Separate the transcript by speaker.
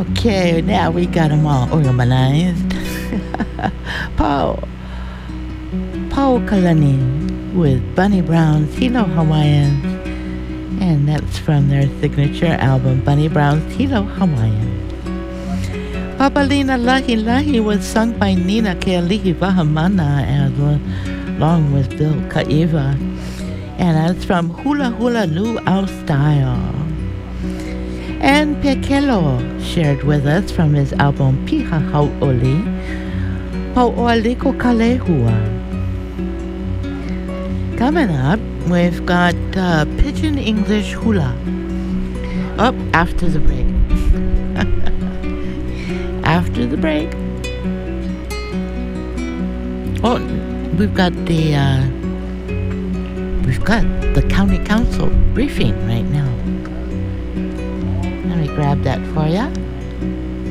Speaker 1: Okay, now we got them all organized. Paul, Paul Kalani with Bunny Brown's Hilo Hawaiian, and that's from their signature album, Bunny Brown's Hilo Hawaiian. Papalina Lahi Lahi was sung by Nina Kealihi Vahamana along with Bill Kaiva, and that's from Hula Hula Luau Style. And Pekelo shared with us from his album Piha Hau'oli, Pau'oliko Kalehua. Coming up, we've got Pidgin English Hula. Up after the break. After the break. Oh, we've got the county council briefing right now. Let me grab that for you.